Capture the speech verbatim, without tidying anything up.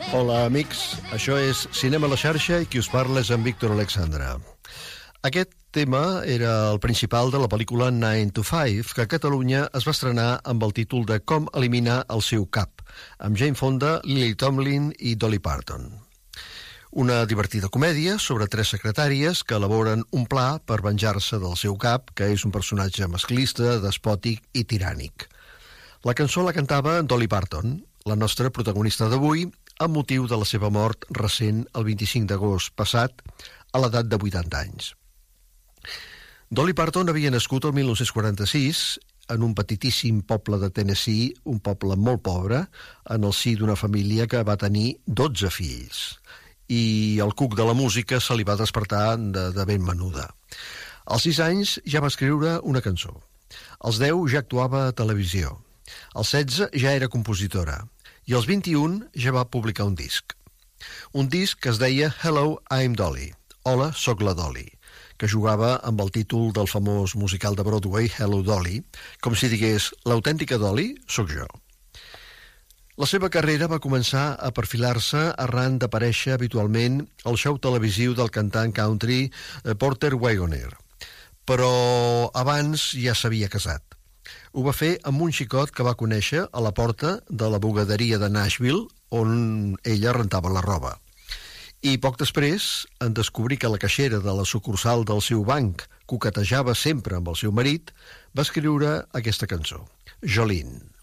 Hola, amics. Això és Cinema a la xarxa i qui us parla és en Víctor Alexandra. Aquest tema era el principal de la pel·lícula nine to five, que a Catalunya es va estrenar amb el títol de Com eliminar el seu cap, amb Jane Fonda, Lily Tomlin i Dolly Parton. Una divertida comèdia sobre tres secretàries que elaboren un pla per venjar-se del seu cap, que és un personatge masclista, despòtic i tirànic. La cançó la cantava Dolly Parton, la nostra protagonista d'avui, amb motiu de la seva mort recent el vint-i-cinc d'agost passat, a l'edat de vuitanta anys. Dolly Parton havia nascut el mil nou-cents quaranta-sis en un petitíssim poble de Tennessee, un poble molt pobre, en el si d'una família que va tenir dotze fills. I el cuc de la música se li va despertar de, de ben menuda. Als sis anys ja va escriure una cançó. Als deu ja actuava a televisió. Als setze ja era compositora. I als vint-i-un ja va publicar un disc. Un disc que es deia Hello, I'm Dolly. Hola, soc la Dolly, que jugava amb el títol del famós musical de Broadway Hello, Dolly, com si digués l'autèntica Dolly sóc jo. La seva carrera va començar a perfilar-se arran d'aparèixer habitualment al show televisiu del cantant country Porter Wagoner, però abans ja s'havia casat. Ho va fer amb un xicot que va conèixer a la porta de la bugaderia de Nashville, on ella rentava la roba. I poc després, en descobrir que la caixera de la sucursal del seu banc coquetejava sempre amb el seu marit, va escriure aquesta cançó, Jolene.